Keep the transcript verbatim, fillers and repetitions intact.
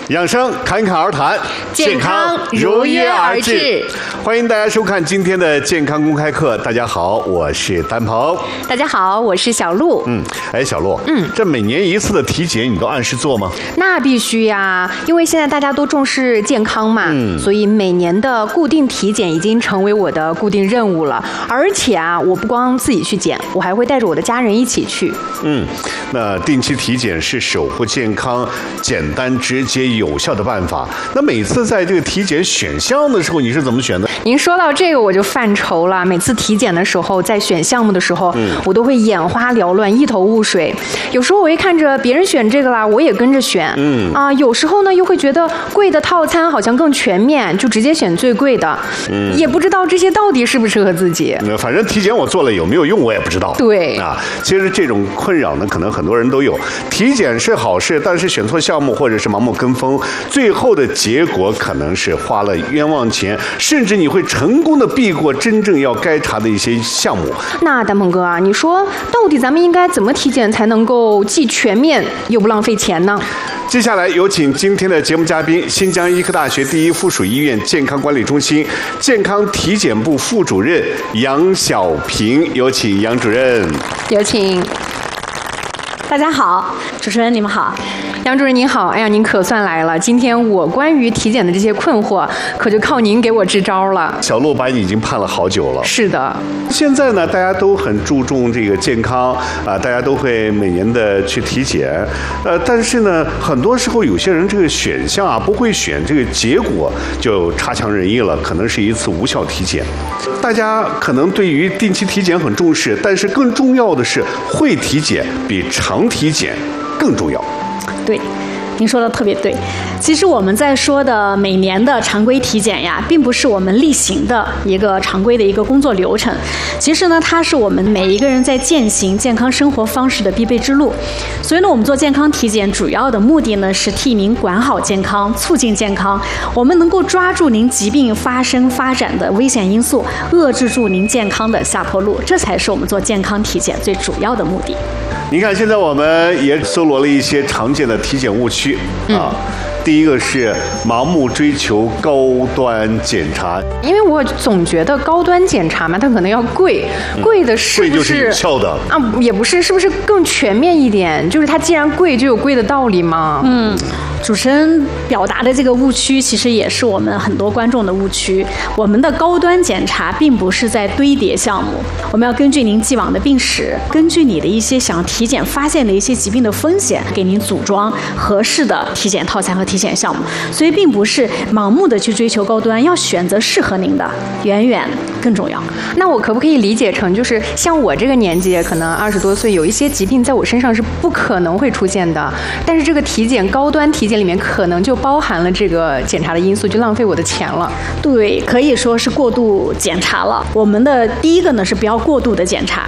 养生侃侃而谈， 健康如约而至。 欢迎大家收看今天的健康公开课。大家好，我是丹鹏。 大家好，我是小鹿。 嗯，哎，小鹿，嗯，这每年一次的体检，你都按时做吗？ 那必须呀，因为现在大家都重视健康嘛，嗯，所以每年的固定体检已经成为我的固定任务了。而且啊，我不光自己去检，我还会带着我的家人一起去。 嗯，那定期体检是守护健康简单直接有效的办法。那每次在这个体检选项的时候，你是怎么选的？ 您说到这个我就犯愁了。每次体检的时候，在选项目的时候，嗯，我都会眼花缭乱，一头雾水。有时候我会看着别人选这个啦，我也跟着选。嗯啊，有时候呢又会觉得贵的套餐好像更全面，就直接选最贵的。嗯，也不知道这些到底适不适合自己。 反正体检我做了有没有用我也不知道。 对啊，其实这种困扰呢，可能很多人都有。体检是好事，但是选错项目或者是盲目跟风，最后的结果可能是花了冤枉钱，甚至你会成功的避过真正要该查的一些项目。 那丹鹏哥啊，你说到底咱们应该怎么体检才能够既全面又不浪费钱呢？ 接下来有请今天的节目嘉宾，新疆医科大学第一附属医院健康管理中心健康体检部副主任杨小平，有请杨主任。 有请。 大家好，主持人你们好。 杨主任您好，哎呀，您可算来了。今天我关于体检的这些困惑，可就靠您给我支招了。 小鹿把你已经盼了好久了。 是的。 现在呢，大家都很注重这个健康啊，大家都会每年的去体检，呃，但是呢，很多时候有些人这个选项啊不会选，这个结果就差强人意了，可能是一次无效体检。大家可能对于定期体检很重视，但是更重要的是会体检比常体检更重要。 对，您说的特别对。其实我们在说的每年的常规体检呀，并不是我们例行的一个常规的一个工作流程。其实呢，它是我们每一个人在践行健康生活方式的必备之路。所以呢，我们做健康体检主要的目的呢，是替您管好健康，促进健康。我们能够抓住您疾病发生发展的危险因素，遏制住您健康的下坡路，这才是我们做健康体检最主要的目的。 你看，现在我们也搜罗了一些常见的体检误区啊。嗯，第一个是盲目追求高端检查， 因为我总觉得高端检查嘛，它可能要贵，贵的是不是？ 贵就是有效的啊？也不是，是不是更全面一点？就是它既然贵，就有贵的道理吗？ 嗯。主持人表达的这个误区，其实也是我们很多观众的误区。我们的高端检查并不是在堆叠项目，我们要根据您既往的病史，根据你的一些想体检发现的一些疾病的风险，给您组装合适的体检套餐和体检项目。所以并不是盲目的去追求高端，要选择适合您的，远远更重要。 那我可不可以理解成，就是像我这个年纪，可能二十多岁，有一些疾病在我身上是不可能会出现的，但是这个体检高端体检里面可能就包含了这个检查的因素，就浪费我的钱了。 对，可以说是过度检查了。我们的第一个呢是不要过度的检查，